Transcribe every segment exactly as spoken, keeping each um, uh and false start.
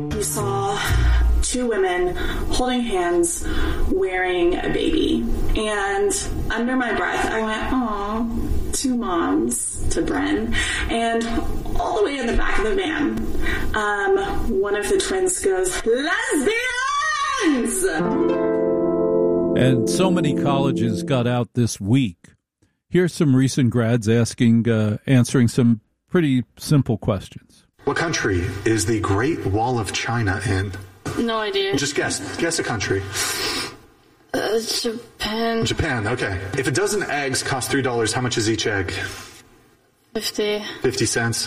We saw two women holding hands wearing a baby. And under my breath, I went, "Aw, two moms," to Bren. And all the way in the back of the van, um, one of the twins goes, "Lesbians!" And so many colleges got out this week. Here's some recent grads asking, uh, answering some pretty simple questions. What country is the Great Wall of China in? No idea. Just guess. Guess a country. Uh, Japan. Japan, okay. If a dozen eggs cost three dollars, how much is each egg? Fifty. Fifty cents.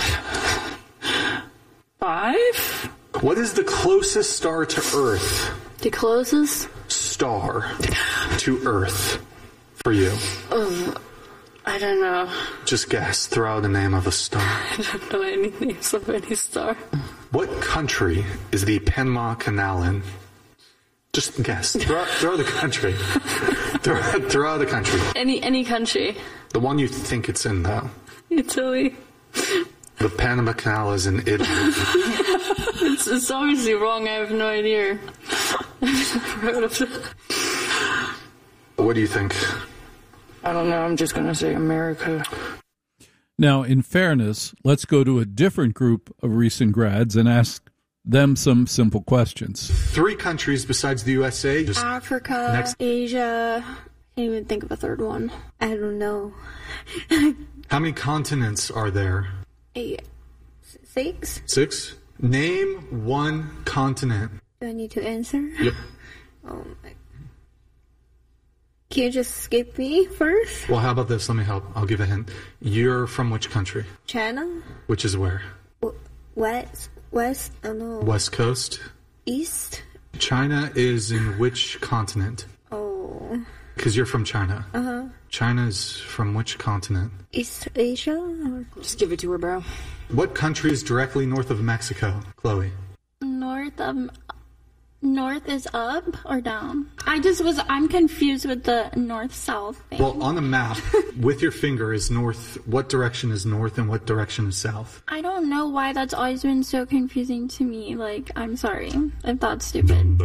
Five? What is the closest star to Earth? The closest? Star to Earth for you. Um, I don't know. Just guess. Throw out the name of a star. I don't know any names of any star. What country is the Panama Canal in? Just guess. Throw, throw the country. throw, throw out the country. Any any country. The one you think it's in, though. Italy. The Panama Canal is in Italy. it's, it's obviously wrong. I have no idea. I've never heard of it. What do you think? I don't know. I'm just going to say America. Now, in fairness, let's go to a different group of recent grads and ask them some simple questions. Three countries besides the U S A. Just Africa, next. Asia. I can't even think of a third one. I don't know. How many continents are there? Eight. Six? Six? Name one continent. Do I need to answer? Yep. Oh my. Can you just skip me first? Well, how about this? Let me help. I'll give a hint. You're from which country? China? Which is where? West? West? I don't know. West Coast? East? China is in which continent? Oh. Because you're from China. Uh-huh. China is from which continent? East Asia? Or... Just give it to her, bro. What country is directly north of Mexico, Chloe? North of... North is up or down? I just was, I'm confused with the north-south thing. Well, on the map, with your finger is north. What direction is north and what direction is south? I don't know why that's always been so confusing to me. Like, I'm sorry if that's stupid.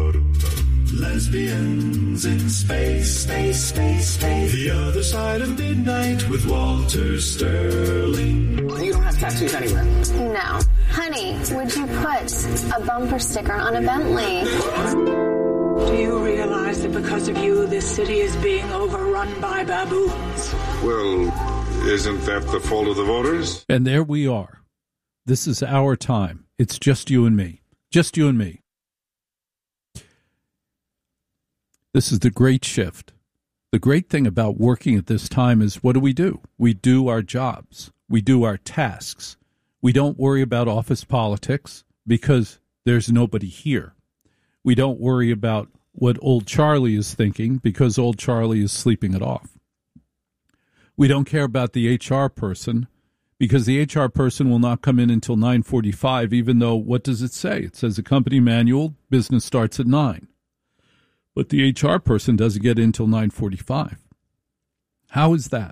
Lesbians in space, space, space, space. The other side of midnight with Walter Sterling. You don't have tattoos anywhere. No. Honey, would you put a bumper sticker on a Bentley? Do you realize that because of you, this city is being overrun by baboons? Well, isn't that the fault of the voters? And there we are. This is our time. It's just you and me. Just you and me. This is the great shift. The great thing about working at this time is, what do we do? We do our jobs. We do our tasks. We don't worry about office politics because there's nobody here. We don't worry about what old Charlie is thinking because old Charlie is sleeping it off. We don't care about the H R person because the H R person will not come in until nine forty-five, even though, what does it say? It says a company manual, business starts at nine. But the H R person doesn't get in until nine forty-five. How is that?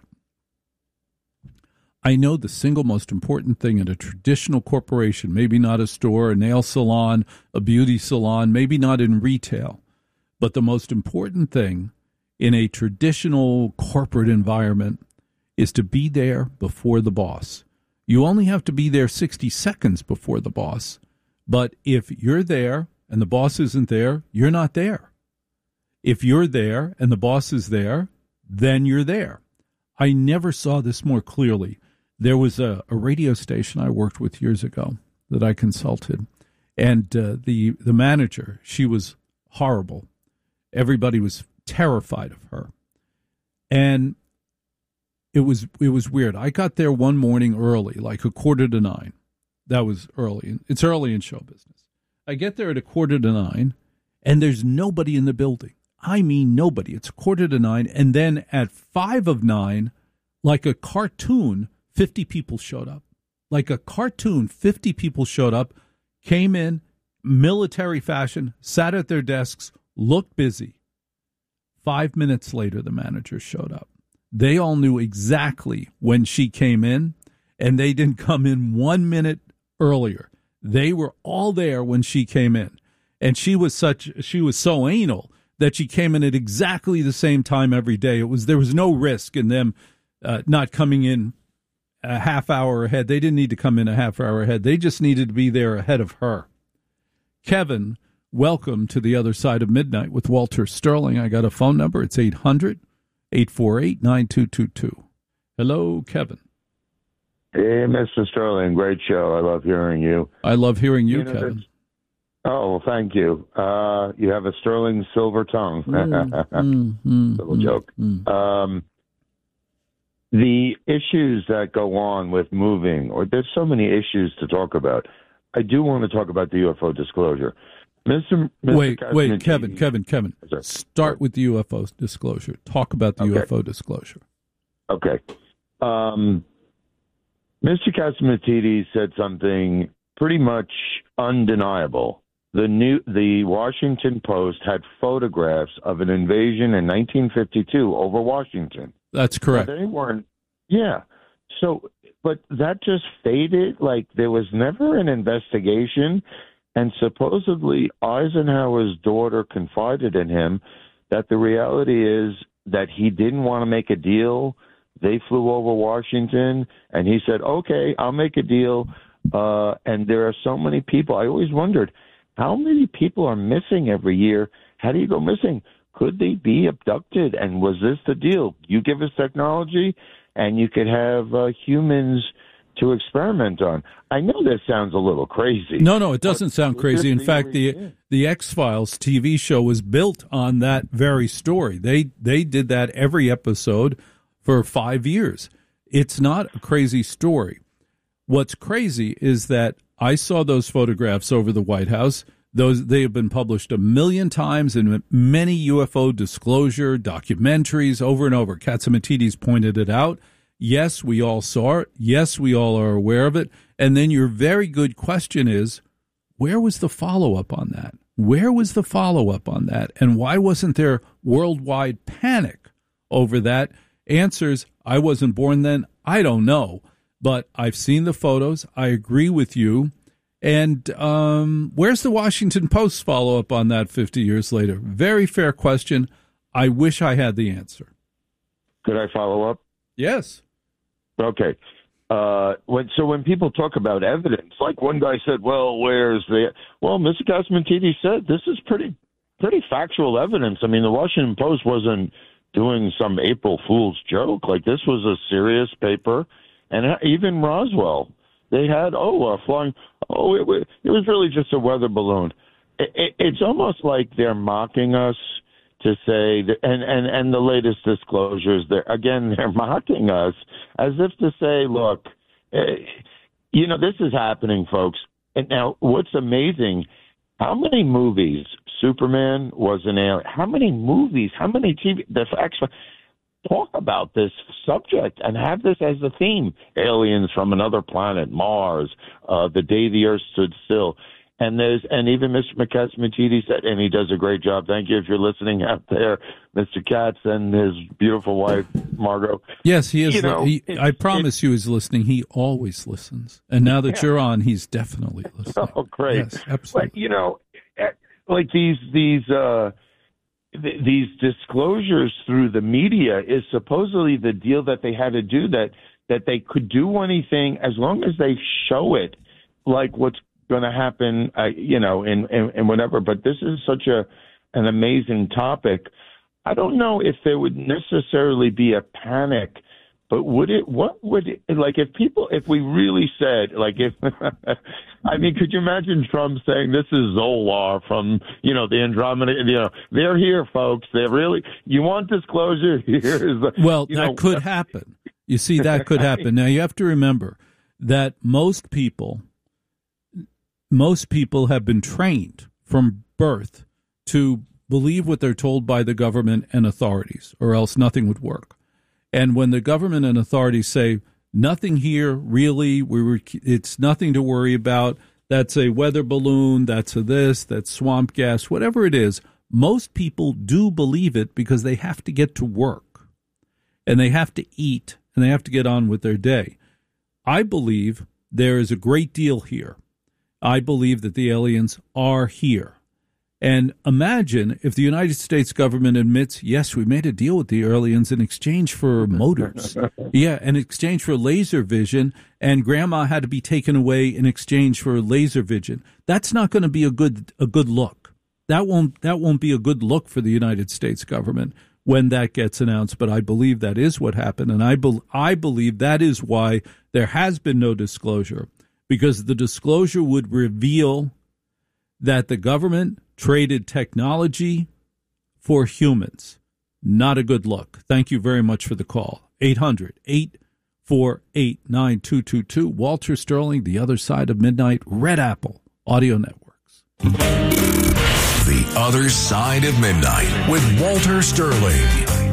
I know the single most important thing in a traditional corporation, maybe not a store, a nail salon, a beauty salon, maybe not in retail, but the most important thing in a traditional corporate environment is to be there before the boss. You only have to be there sixty seconds before the boss, but if you're there and the boss isn't there, you're not there. If you're there and the boss is there, then you're there. I never saw this more clearly. There was a, a radio station I worked with years ago that I consulted, and uh, the the manager, she was horrible. Everybody was terrified of her, and it was it was weird. I got there one morning early, like a quarter to nine. That was early. It's early in show business. I get there at a quarter to nine, and there's nobody in the building. I mean nobody. It's a quarter to nine, and then at five of nine, like a cartoon, fifty people showed up. Like a cartoon, fifty people showed up, came in, military fashion, sat at their desks, looked busy. Five minutes later, the manager showed up. They all knew exactly when she came in, and they didn't come in one minute earlier. They were all there when she came in. And she was such she was so anal that she came in at exactly the same time every day. It was there was no risk in them uh, not coming in a half hour ahead. They didn't need to come in a half hour ahead. They just needed to be there ahead of her. Kevin, welcome to the other side of midnight with Walter Sterling. I got a phone number. It's eight hundred, eight four eight, nine two two two. Hello, Kevin. Hey, Mister Sterling. Great show. I love hearing you. I love hearing you, you know, Kevin. Oh, well, thank you. Uh, you have a sterling silver tongue. mm, mm, mm, Little joke. Mm. Um, the issues that go on with moving, or there's so many issues to talk about. I do want to talk about the U F O disclosure. Mister Mister Wait, Kazmati, wait, Kevin, Kevin, Kevin. Start with the U F O disclosure. Talk about the okay. U F O disclosure. Okay. Um, Mister Catsimatidis said something pretty much undeniable. The new, the Washington Post had photographs of an invasion in nineteen fifty-two over Washington. That's correct. Now, they weren't. Yeah. So, but that just faded. Like there was never an investigation, and supposedly Eisenhower's daughter confided in him that the reality is that he didn't want to make a deal. They flew over Washington, and he said, "Okay, I'll make a deal." Uh, and there are so many people. I always wondered, how many people are missing every year? How do you go missing? Could they be abducted? And was this the deal? You give us technology, and you could have uh, humans to experiment on. I know this sounds a little crazy. No, no, it doesn't sound crazy. In fact, the the X-Files T V show was built on that very story. They they did that every episode for five years. It's not a crazy story. What's crazy is that I saw those photographs over the White House. Those they have been published a million times in many U F O disclosure documentaries over and over. Catsimatidis pointed it out. Yes, we all saw it. Yes, we all are aware of it. And then your very good question is, where was the follow-up on that? Where was the follow-up on that? And why wasn't there worldwide panic over that? Answers, I wasn't born then. I don't know. But I've seen the photos. I agree with you. And um, where's the Washington Post's follow-up on that fifty years later? Very fair question. I wish I had the answer. Could I follow up? Yes. Okay. Uh, when, so when people talk about evidence, like one guy said, well, where's the... Well, Mister Catsimatidis said this is pretty pretty factual evidence. I mean, the Washington Post wasn't doing some April Fool's joke. Like, this was a serious paper. And even Roswell, they had, oh, uh, flying, oh, it, it was really just a weather balloon. It, it, it's almost like they're mocking us to say, that, and, and, and the latest disclosures, they're, again, they're mocking us as if to say, look, eh, you know, this is happening, folks. And now what's amazing, how many movies, Superman was an alien, how many movies, how many T V, the facts, talk about this subject and have this as a theme. Aliens from another planet, Mars, uh, the day the Earth stood still. And there's, and even Mister Catsimatidis said, and he does a great job. Thank you if you're listening out there, Mister Katz and his beautiful wife, Margot. Yes, he is. You know, he, it, I promise you he's listening. He always listens. And now that yeah. you're on, he's definitely listening. Oh, great. Yes, absolutely. But, you know, like these, these, uh, these disclosures through the media is supposedly the deal that they had to do, that that they could do anything as long as they show it, like what's going to happen, uh, you know, and, and, and whatever. But this is such a an amazing topic. I don't know if there would necessarily be a panic, but would it? What would it, like if people, if we really said, like if, I mean, could you imagine Trump saying this is Zolar from, you know, the Andromeda, you know, they're here, folks. They're really, you want disclosure? Here's the, well, that know, could happen. You see, that could happen. Now you have to remember that most people, most people have been trained from birth to believe what they're told by the government and authorities, or else nothing would work. And when the government and authorities say, nothing here, really, we were, it's nothing to worry about, that's a weather balloon, that's a this, that's swamp gas, whatever it is, most people do believe it because they have to get to work, and they have to eat, and they have to get on with their day. I believe there is a great deal here. I believe that the aliens are here. And imagine if the United States government admits, yes, we made a deal with the aliens in exchange for motors. Yeah, in exchange for laser vision, and grandma had to be taken away in exchange for laser vision. That's not going to be a good a good look. That won't that won't be a good look for the United States government when that gets announced. But I believe that is what happened, and I be, I believe that is why there has been no disclosure, because the disclosure would reveal that the government traded technology for humans. Not a good look. Thank you very much for the call. eight hundred, eight four eight, nine two two two. Walter Sterling, The Other Side of Midnight, Red Apple Audio Networks. The Other Side of Midnight with Walter Sterling.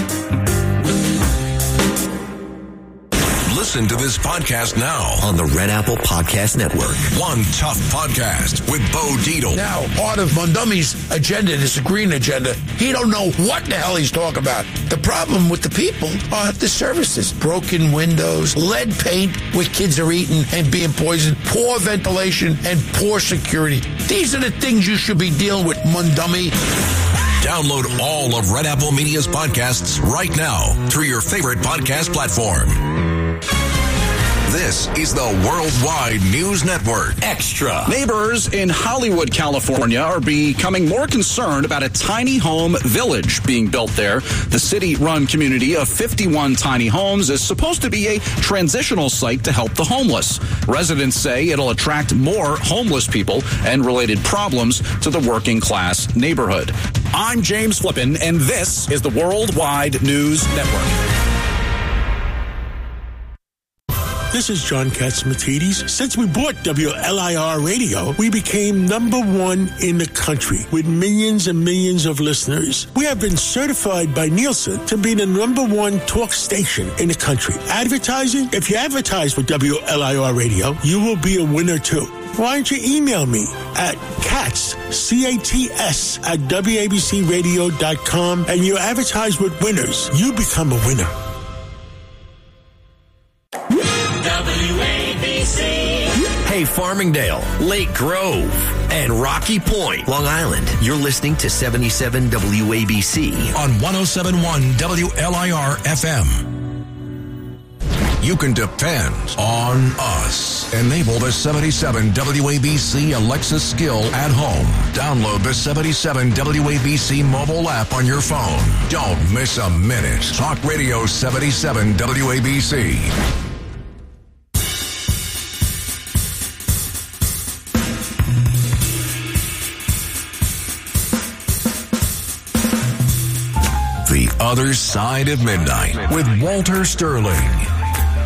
Listen to this podcast now on the Red Apple Podcast Network. One Tough Podcast with Bo Dietl. Now, part of Mondumi's agenda, this green agenda, he don't know what the hell he's talking about. The problem with the people are the services. Broken windows, lead paint where kids are eating and being poisoned, poor ventilation, and poor security. These are the things you should be dealing with, Mondumi. Download all of Red Apple Media's podcasts right now through your favorite podcast platform. This is the Worldwide News Network Extra. Neighbors in Hollywood, California are becoming more concerned about a tiny home village being built there. The city-run community of fifty-one tiny homes is supposed to be a transitional site to help the homeless. Residents say it'll attract more homeless people and related problems to the working-class neighborhood. I'm James Flippin, and this is the Worldwide News Network. This is John Catsimatidis. Since we bought W L I R Radio, we became number one in the country with millions and millions of listeners. We have been certified by Nielsen to be the number one talk station in the country. Advertising? If you advertise with W L I R Radio, you will be a winner too. Why don't you email me at cats, C A T S, at W A B C radio dot com, and you advertise with winners. You become a winner. W A B C. Hey, Farmingdale, Lake Grove, and Rocky Point, Long Island. You're listening to seventy-seven W A B C on one oh seven point one W L I R F M. You can depend on us. Enable the seventy-seven W A B C Alexa skill at home. Download the seventy-seven W A B C mobile app on your phone. Don't miss a minute. Talk Radio seventy-seven W A B C. The Other Side of Midnight with Walter Sterling.